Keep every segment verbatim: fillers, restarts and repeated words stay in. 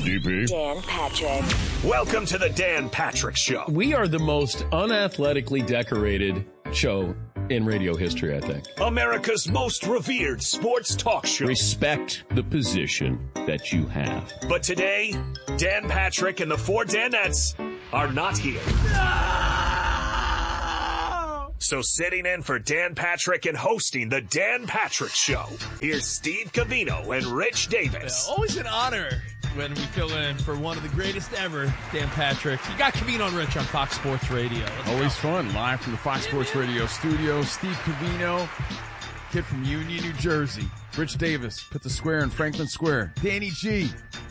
D P. Dan Patrick. Welcome to the Dan Patrick Show. We are the most unathletically decorated show in radio history, I think. America's most revered sports talk show. Respect the position that you have. But today, Dan Patrick and the four Danettes are not here. No! So sitting in for Dan Patrick and hosting the Dan Patrick Show, here's Steve Covino and Rich Davis. Uh, always an honor when we fill in for one of the greatest ever, Dan Patrick. You got Covino and Rich on Fox Sports Radio. Let's Always go. fun. Live from the Fox Sports Radio studio. Steve Covino, kid from Union, New Jersey. Rich Davis, put the square in Franklin Square. Danny G.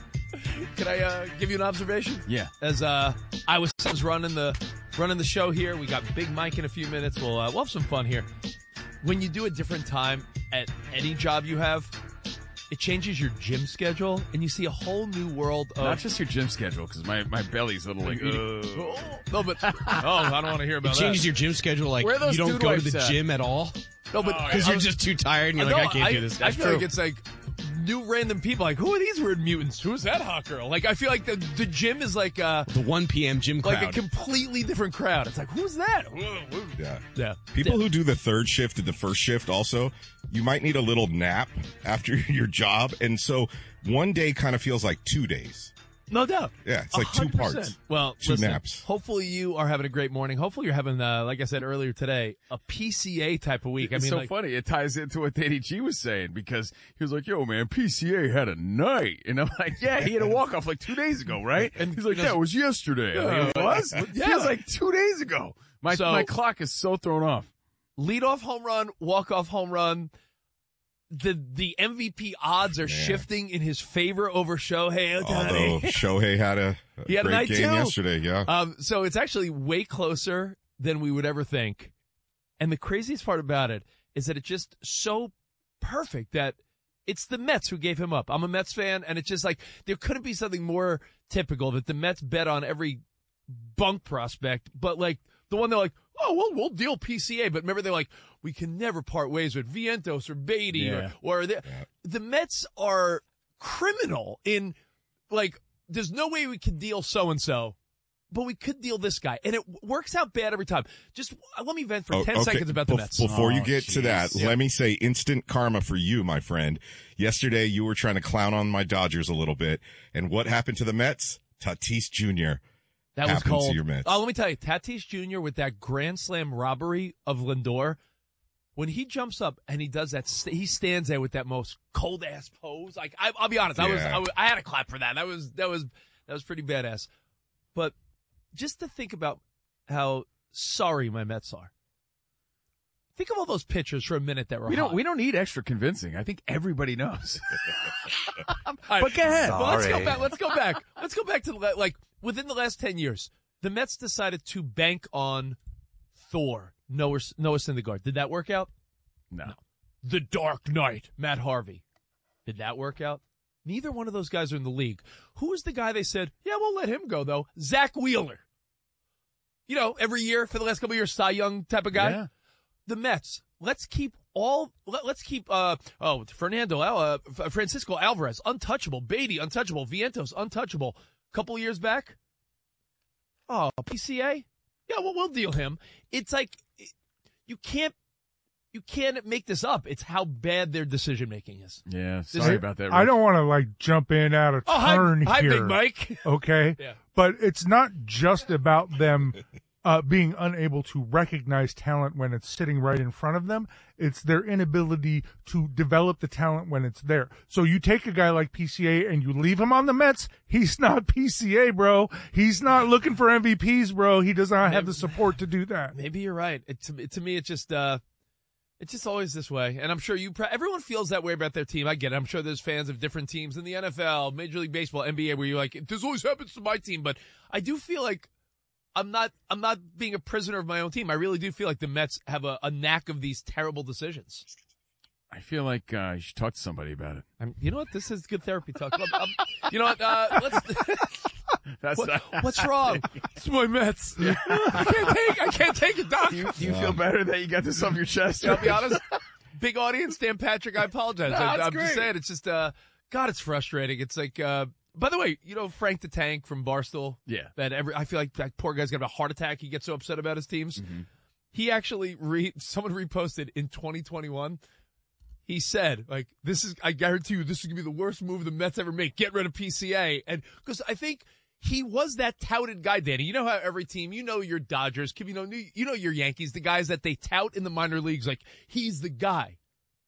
Can I uh, give you an observation? Yeah. As uh, I was, I was running the running the show here, we got Big Mike in a few minutes. We'll, uh, we'll have some fun here. When you do a different time at any job you have, it changes your gym schedule, and you see a whole new world of... Not just your gym schedule, because my, my belly's a little like... Uh, oh, no, but... Oh, I don't want to hear about It that. changes your gym schedule, like Where are those you don't dude go to wipes the at? gym at all? No, but... Because I you're was- just too tired, and you're No, like, I can't I, do this. I That's feel true. like it's like new random people. Like, who are these weird mutants? Who's that hot girl? Like, I feel like the the gym is like uh the one p.m. gym crowd. like a completely different crowd. It's like, who's that? Yeah. Yeah. People who do the third shift and the first shift also, you might need a little nap after your job. And so one day kind of feels like two days. No doubt. Yeah, it's like two one hundred percent. parts. Well, Two listen, naps. hopefully you are having a great morning. Hopefully you're having, uh, like I said earlier today, a P C A type of week. I it's mean, so like, funny. It ties into what Danny G was saying, because he was like, yo, man, P C A had a night. And I'm like, yeah, he had a walk-off like two days ago, right? And he's like, yeah, it was yesterday. I'm like, it was? Yeah. Feels like two days ago. My, So- my clock is so thrown off. leadoff home run, walk-off home run. The the M V P odds are shifting in his favor over Shohei Ohtani. Although Shohei had a, a He had a great night game too. yesterday, yeah. Um, so it's actually way closer than we would ever think. And the craziest part about it is that it's just so perfect that it's the Mets who gave him up. I'm a Mets fan, and it's just like there couldn't be something more typical that the Mets bet on every bunk prospect, but like the one they're like, oh, well, we'll deal P C A. But remember, they're like, we can never part ways with Vientos or Beatty. Yeah. Or, or the, the Mets are criminal in, like, there's no way we could deal so-and-so, but we could deal this guy. And it w- works out bad every time. Just uh, let me vent for Oh, ten okay. seconds about the Bef- Mets. Before you Oh, get to jeez. that, Yeah. let me say instant karma for you, my friend. Yesterday, you were trying to clown on my Dodgers a little bit. And what happened to the Mets? Tatis Junior That was happened cold. to your Mets. Oh, let me tell you, Tatis Junior with that grand slam robbery of Lindor, when he jumps up and he does that, st- he stands there with that most cold ass pose. Like I, I'll be honest, I was, Yeah. I was, I had a clap for that. That was, that was, that was pretty badass. But just to think about how sorry my Mets are. Think of all those pitchers for a minute that were We hot. don't, we don't need extra convincing. I think everybody knows. All right, But go ahead. Well, let's go back. Let's go back. Let's go back to the, la- like within the last ten years, the Mets decided to bank on Thor, Noah, Noah Syndergaard. Did that work out? No. The Dark Knight, Matt Harvey. Did that work out? Neither one of those guys are in the league. Who was the guy they said, yeah, we'll let him go, though? Zach Wheeler. You know, every year for the last couple of years, Cy Young type of guy. Yeah. The Mets, let's keep all, let, let's keep, uh, oh, Fernando, uh, Francisco Alvarez, untouchable. Beatty, untouchable. Vientos, untouchable. Couple of years back, oh, P C A? Yeah, well, we'll deal him. It's like, you can't, you can't make this up. It's how bad their decision making is. Yeah, This sorry is- about that. I Rich. don't want to like jump in out of Oh, hi, turn hi, here. Big Mike. Okay. Yeah. But it's not just about them uh, being unable to recognize talent when it's sitting right in front of them. It's their inability to develop the talent when it's there. So you take a guy like P C A and you leave him on the Mets. He's not P C A, bro. He's not looking for M V Ps, bro. He does not have the support to do that. Maybe you're right. It, to, it, to me, it's just, uh, it's just always this way. And I'm sure you, pre- everyone feels that way about their team. I get it. I'm sure there's fans of different teams in the N F L, Major League Baseball, N B A, where you're like, this always happens to my team. But I do feel like I'm not, I'm not being a prisoner of my own team. I really do feel like the Mets have a, a knack of these terrible decisions. I feel like uh, you should talk to somebody about it. I'm, you know what? This is good therapy talk. Um, um, you know what? Uh, let's, That's what, not- what's wrong? It's my Mets. I can't take, I can't take it, Doc. Do you, do you feel better that you got this off your chest? I'll be honest. Big audience, Dan Patrick, I apologize. No, I, it's I'm great. just saying, it's just, uh, God, it's frustrating. It's like, uh, By the way, you know Frank the Tank from Barstool? Yeah. That every I feel like that poor guy's got a heart attack. He gets so upset about his teams. Mm-hmm. He actually re someone reposted in twenty twenty-one. He said, like, this is I guarantee you this is gonna be the worst move the Mets ever make. Get rid of P C A. And because I think he was that touted guy, Danny. You know how every team, you know your Dodgers, you know, you know your Yankees, the guys that they tout in the minor leagues, like he's the guy.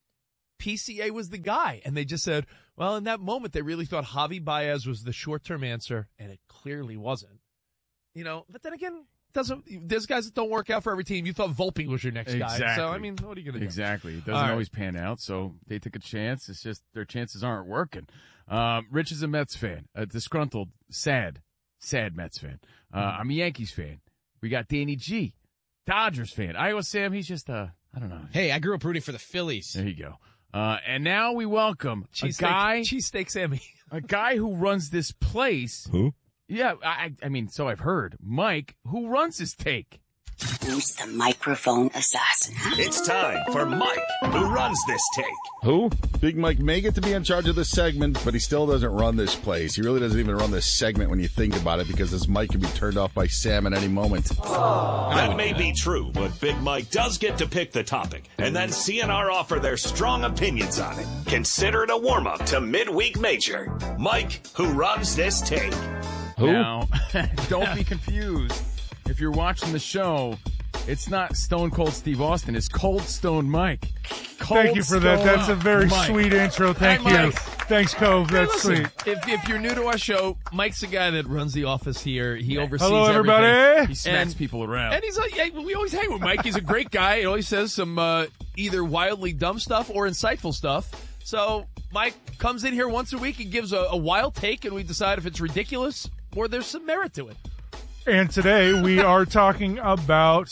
P C A was the guy, and they just said, well, in that moment, they really thought Javi Baez was the short-term answer, and it clearly wasn't. You know, but then again, doesn't there's guys that don't work out for every team. You thought Volpe was your next exactly. guy, so I mean, what are you going to do? Exactly, it doesn't All right. always pan out. So they took a chance. It's just their chances aren't working. Um, Rich is a Mets fan, a disgruntled, sad, sad Mets fan. Uh, Mm-hmm. I'm a Yankees fan. We got Danny G, Dodgers fan. Iowa Sam, he's just uh, I don't know. Hey, I grew up rooting for the Phillies. There you go. Uh, and now we welcome Cheese a guy, cheesesteak Sammy, a guy who runs this place. Who? Yeah, I, I mean, so I've heard. Mike, who runs his take. Who's the microphone assassin? It's time for Mike, who runs this take. Who? Big Mike may get to be in charge of this segment, but he still doesn't run this place. He really doesn't even run this segment when you think about it, because this mic can be turned off by Sam at any moment. That may be true, but Big Mike does get to pick the topic, and then C N R offer their strong opinions on it. Consider it a warm-up to Midweek Major. Mike, who runs this take. Who? Now, don't be confused. If you're watching the show, it's not Stone Cold Steve Austin. It's Cold Stone Mike. Cold Thank you for that. Stone That's a very Mike. sweet intro. Thank Hey, you. Mike. Thanks, Cove. Hey, That's listen, sweet. If, if you're new to our show, Mike's the guy that runs the office here. He oversees Hello, everybody. everything. He smacks And- people around. And he's like, yeah, we always hang with Mike. He's a great guy. He always says some uh, either wildly dumb stuff or insightful stuff. So Mike comes in here once a week and gives a, a wild take, and we decide if it's ridiculous or there's some merit to it. And today we are talking about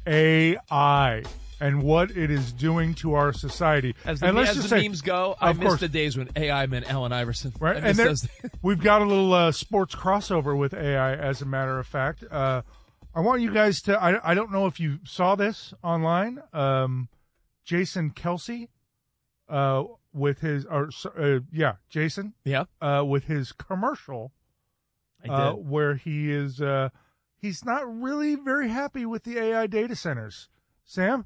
A I and what it is doing to our society. As the, and let's as just the say, memes go, I of miss course. the days when A I meant Allen Iverson. Right, I and miss there, those- we've got a little uh, sports crossover with A I. As a matter of fact, uh, I want you guys to. I, I don't know if you saw this online. Um, Jason Kelsey, uh, with his, or uh, yeah, Jason, yeah, uh, with his commercial, I uh, did. where he is, uh, he's not really very happy with the A I data centers. Sam.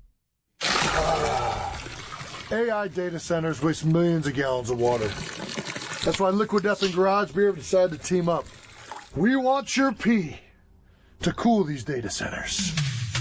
A I data centers waste millions of gallons of water. That's why Liquid Death and Garage Beer have decided to team up. We want your pee to cool these data centers.